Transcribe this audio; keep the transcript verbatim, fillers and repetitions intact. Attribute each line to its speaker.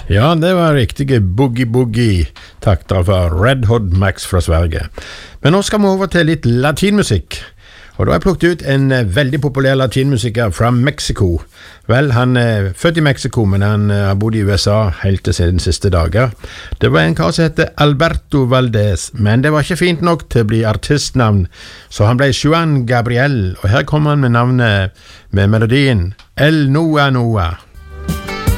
Speaker 1: Ja, det var riktige boogie-boogie-takter fra Red Hot Max fra Sverige. Men nå skal vi over til litt latinmusikk. Og da har jeg plukket ut en uh, veldig populær latinmusiker fra Mexico. Vel, han er født i Mexico, men han uh, har bodd i U S A helt til sine siste dager. Det var en kar som heter Alberto Valdez, men det var ikke fint nok til å bli artistnavn, så han ble Juan Gabriel, og her kommer han med navnet med melodien El Noa Noa.